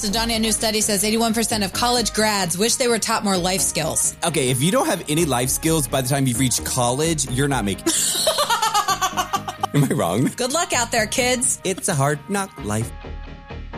Danya, a new study says 81% of college grads wish they were taught more life skills. Okay, if you don't have any life skills by the time you've reached college, you're not making it. Am I wrong? Good luck out there, kids. It's a hard knock life.